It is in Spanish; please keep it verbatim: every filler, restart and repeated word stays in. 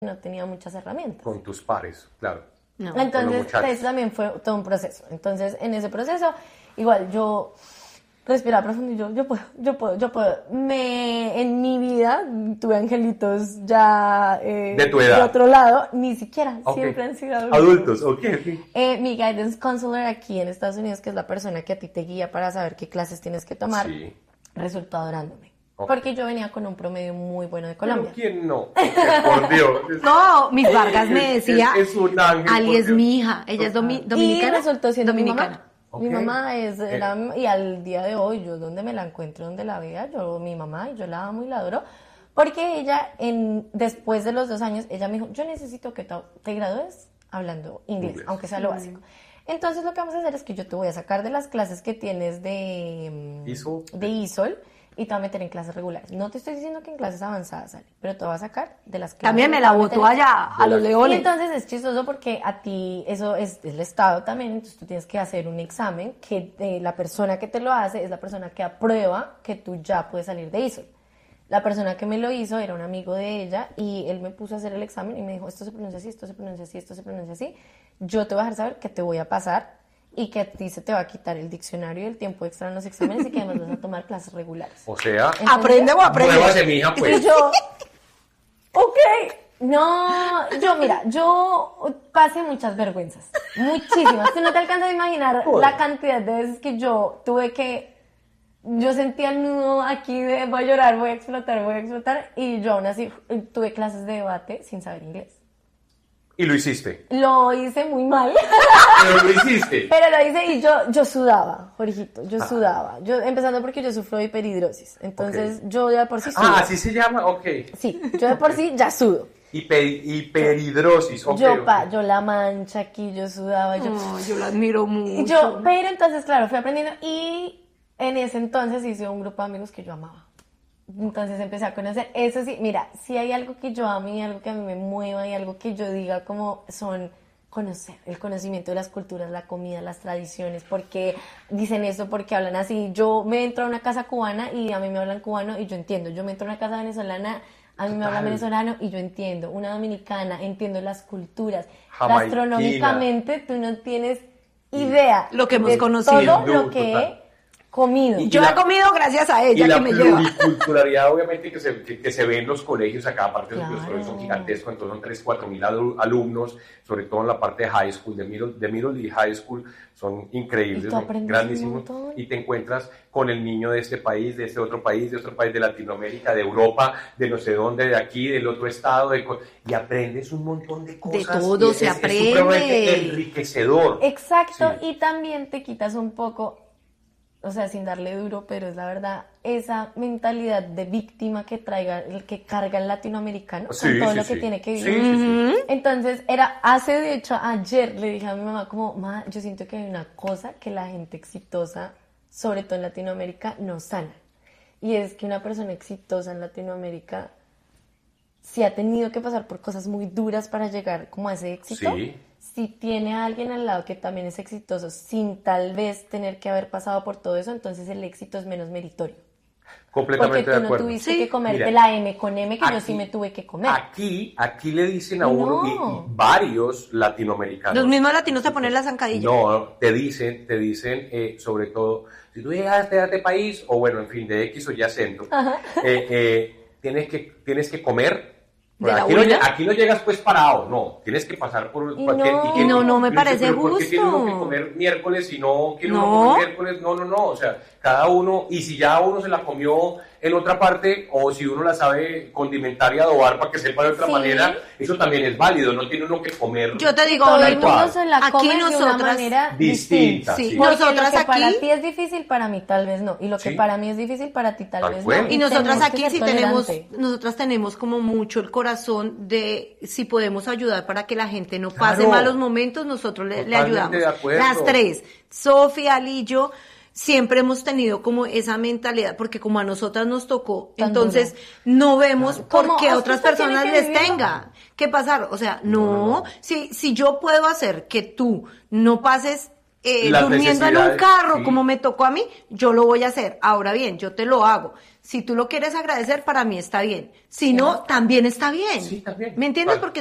no tenía muchas herramientas. Con tus pares, claro. No. Entonces, eso también fue todo un proceso. Entonces, en ese proceso, igual yo respiraba profundo y yo, yo puedo, yo puedo, yo puedo. Me, en mi vida tuve angelitos ya eh, de tu edad, de otro lado, ni siquiera, okay. Siempre han sido adultos. Adultos, ok. okay. Eh, mi guidance counselor aquí en Estados Unidos, que es la persona que a ti te guía para saber qué clases tienes que tomar, sí. resultó adorándome. Okay. Porque yo venía con un promedio muy bueno de Colombia. ¿Pero quién no? Por Dios. No, mis Vargas me decía, es, es un ángel, Ali es mi hija, ella es domi- dominicana. Y resultó siendo dominicana. Mi mamá, okay. mi mamá es, era, y al día de hoy, yo donde me la encuentro, donde la vea, yo, mi mamá, y yo la amo y la adoro, porque ella, en, después de los dos años, ella me dijo, yo necesito que te gradúes hablando inglés, inglés. aunque sea lo básico. Entonces lo que vamos a hacer es que yo te voy a sacar de las clases que tienes de, I S O de I S O L, y te voy a meter en clases regulares. No te estoy diciendo que en clases avanzadas sale, pero te voy a sacar de las clases. También me la botó allá a los leones. Y entonces es chistoso porque a ti, eso es el Estado también, entonces tú tienes que hacer un examen que eh, la persona que te lo hace es la persona que aprueba que tú ya puedes salir de I S O L. La persona que me lo hizo era un amigo de ella y él me puso a hacer el examen y me dijo, esto se pronuncia así, esto se pronuncia así, esto se pronuncia así. Yo te voy a dejar saber que te voy a pasar y que a ti se te va a quitar el diccionario y el tiempo extra en los exámenes y que además vas a tomar clases regulares. O sea, ¿entendés? Aprende o aprende. Muévase, mija, pues. Y yo, ok, no, yo mira, yo pasé muchas vergüenzas, muchísimas. Tú no te alcanzas a imaginar Joder. la cantidad de veces que yo tuve que, yo sentía el nudo aquí de voy a llorar, voy a explotar, voy a explotar, y yo aún así tuve clases de debate sin saber inglés. ¿Y lo hiciste? Lo hice muy mal. Pero lo hiciste. Pero lo hice y yo, yo sudaba, Jorgito, yo ah. sudaba. Yo, empezando porque yo sufro de hiperhidrosis. Entonces, okay. yo de por sí sudo. Ah, ¿así se llama? Ok. Sí, yo de por sí ya sudo. Hiper, hiperhidrosis, ok. Yo, pa, okay. yo la mancha aquí, yo sudaba. Yo, oh, yo la admiro mucho. Yo, pero entonces, claro, fui aprendiendo y en ese entonces hice un grupo de amigos que yo amaba. Entonces empecé a conocer, eso sí, mira, si hay algo que yo amo y algo que a mí me mueva y algo que yo diga como son conocer, el conocimiento de las culturas, la comida, las tradiciones, porque dicen eso, porque hablan así. Yo me entro a una casa cubana y a mí me hablan cubano y yo entiendo, yo me entro a una casa venezolana, a mí me hablan venezolano y yo entiendo, una dominicana, entiendo las culturas, Jamaiquina. Gastronómicamente tú no tienes idea lo que hemos de conocido, todo no, lo que total. he comido. Y yo la, he comido gracias a ella, y la que me lleva. pluriculturalidad, obviamente, que se, que, que se ve en los colegios acá, aparte claro. los colegios son gigantescos, entonces son tres, cuatro mil alumnos, sobre todo en la parte de high school, de middle, de middle y high school, son increíbles, son grandísimos, y te encuentras con el niño de este país, de este otro país, de otro país de Latinoamérica, de Europa, de no sé dónde, de aquí, del otro estado, de, y aprendes un montón de cosas. De todo es, se es, aprende. Es supremamente enriquecedor. Exacto, sí. Y también te quitas un poco, o sea, sin darle duro, pero es la verdad, esa mentalidad de víctima que traiga, el que carga el latinoamericano sí, con todo sí, lo sí. que tiene que vivir. Sí, sí, sí. Entonces, era, hace de hecho, ayer le dije a mi mamá como, ma, yo siento que hay una cosa que la gente exitosa, sobre todo en Latinoamérica, no sana. Y es que una persona exitosa en Latinoamérica, si ha tenido que pasar por cosas muy duras para llegar como a ese éxito, sí. Si tiene a alguien al lado que también es exitoso sin tal vez tener que haber pasado por todo eso, entonces el éxito es menos meritorio. Completamente Porque tú de acuerdo. no tuviste sí. que comerte Mira, la M con M que aquí, yo sí me tuve que comer. Aquí, aquí le dicen a uno, no. y, y varios latinoamericanos. Los mismos latinos te ponen la zancadilla. No, te dicen, te dicen, eh, sobre todo, si tú llegaste a este país, o bueno, en fin, de X o Y acento, eh, eh, tienes que, tienes que comer. Aquí no, aquí no llegas pues parado, no, tienes que pasar por... Y cualquier, no, y que, no, no me y parece pero ¿por qué justo? tiene uno que comer miércoles y no quiere No. uno comer miércoles? No, no, no, o sea, cada uno, y si ya uno se la comió en otra parte, o si uno la sabe condimentar y adobar para que sepa de otra sí. manera, eso también es válido, no tiene uno que comer... Yo te digo, todo el mundo cual. se la Aquí come de nosotras, una manera distinta. distinta. Sí. Porque Nosotras lo que para aquí- ti es difícil, para mí tal vez no. Y lo que Sí. para mí es difícil, para ti tal, Tal vez cual. no. Y nosotras tenemos que aquí ser sí tenemos, tolerantes. nosotras tenemos como mucho el corazón de si podemos ayudar para que la gente no pase Claro. malos momentos, nosotros le, le Totalmente ayudamos. de acuerdo. Las tres, Sofía, Ali y yo, siempre hemos tenido como esa mentalidad, porque como a nosotras nos tocó, Tan entonces duro. no vemos Claro. por ¿Cómo? qué a Es que otras usted tiene personas que les vivirlo. tenga que pasar. O sea, no, No, no, no. Si, si yo puedo hacer que tú no pases eh, durmiendo en un carro, sí, como me tocó a mí, yo lo voy a hacer. Ahora bien, yo te lo hago. Si tú lo quieres agradecer, para mí está bien. Si sí, no, también está bien. Sí, también. ¿Me entiendes? Vale. Porque